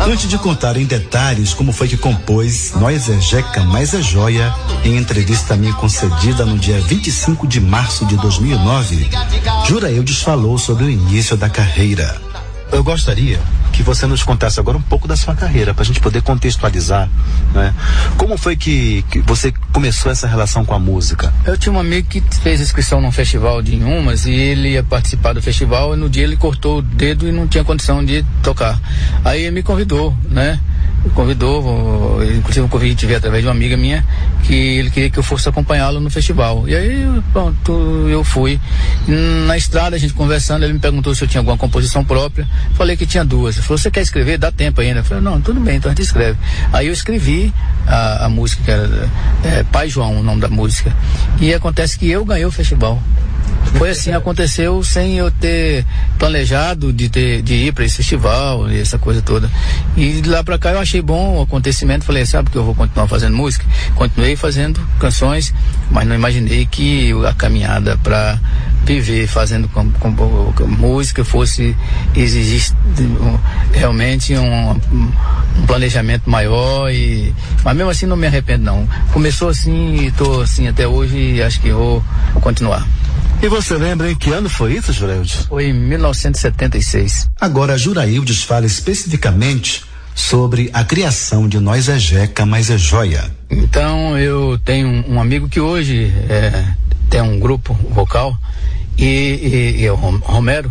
Antes de contar em detalhes como foi que compôs Nós é Jeca, Mas é Joia, em entrevista a mim concedida no dia 25 de março de 2009, Juraildes falou sobre o início da carreira. Eu gostaria que você nos contasse agora um pouco da sua carreira, pra gente poder contextualizar, né? Como foi que você começou essa relação com a música? Eu tinha um amigo que fez inscrição num festival de Inhumas e ele ia participar do festival e no dia ele cortou o dedo e não tinha condição de tocar. Aí ele me convidou, né? Inclusive um convite veio através de uma amiga minha, que ele queria que eu fosse acompanhá-lo no festival. E aí, pronto, eu fui. Na estrada, a gente conversando, ele me perguntou se eu tinha alguma composição própria. Falei que tinha duas. Ele falou, você quer escrever? Dá tempo ainda. Eu falei, não, tudo bem, então a gente escreve. Aí eu escrevi a música, que era Pai João, o nome da música. E acontece que eu ganhei o festival. Foi assim, aconteceu sem eu ter planejado de ir para esse festival e essa coisa toda. E de lá para cá eu achei bom o acontecimento, falei, sabe que eu vou continuar fazendo música? Continuei fazendo canções, mas não imaginei que a caminhada para viver fazendo com música fosse exigir realmente um planejamento maior, mas mesmo assim não me arrependo não. Começou assim e tô assim até hoje e acho que vou continuar. E você lembra em que ano foi isso, Juraildes? Foi em 1976. Agora, Juraildes fala especificamente sobre a criação de Nós é Jeca, Mas é Joia. Então, eu tenho um amigo que hoje tem um grupo vocal, e é o Romero,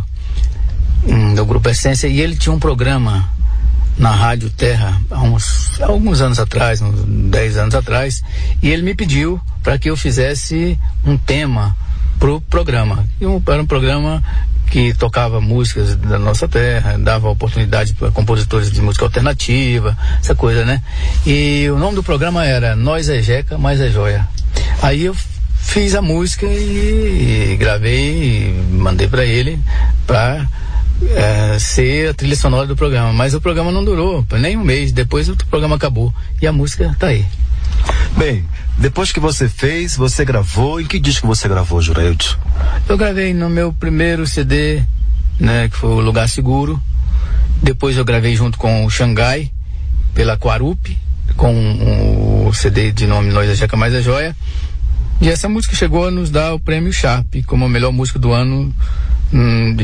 do Grupo Essência, e ele tinha um programa na Rádio Terra há alguns anos atrás, uns 10 anos atrás, e ele me pediu para que eu fizesse um tema pro programa. Era um programa que tocava músicas da nossa terra, dava oportunidade para compositores de música alternativa, essa coisa, né? E o nome do programa era Nós é Jeca, Mas é Joia. Aí eu fiz a música e gravei e mandei para ele para ser a trilha sonora do programa. Mas o programa não durou nem um mês, depois o programa acabou e a música tá aí. Bem, depois que você fez, você gravou. Em que disco você gravou, Juraildes? Eu gravei no meu primeiro CD, né, que foi o Lugar Seguro. Depois eu gravei junto com o Xangai, pela Quarupi, com o CD de nome Nós é Jeca, Mas é Joia. E essa música chegou a nos dar o prêmio Sharp como a melhor música do ano de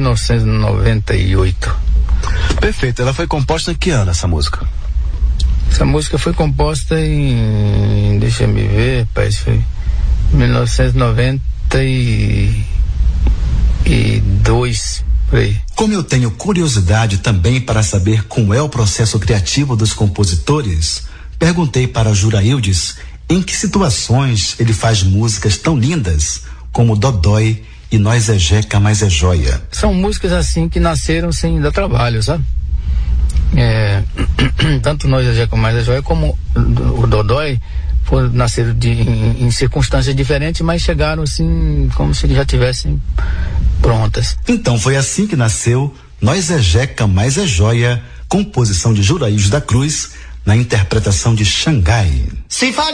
1998. Perfeito. Ela foi composta em que ano, essa música? Essa música foi composta em, deixa eu me ver, parece que foi 1992, por aí. Como eu tenho curiosidade também para saber como é o processo criativo dos compositores, perguntei para Juraildes em que situações ele faz músicas tão lindas como Dodói e Nós é Jeca, Mas é Joia. São músicas assim que nasceram sem dar trabalho, sabe? Tanto Nós é Jeca, Mas é Joia como o Dodói nasceram em circunstâncias diferentes, mas chegaram assim como se já tivessem prontas. Então foi assim que nasceu Nós é Jeca, Mas é Joia, composição de Juraildes da Cruz, na interpretação de Xangai.